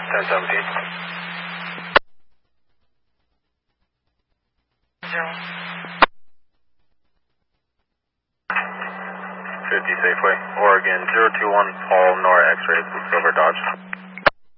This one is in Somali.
1017. 50 Safeway, Oregon 021, Paul, Nora X-ray, Silver Dodge.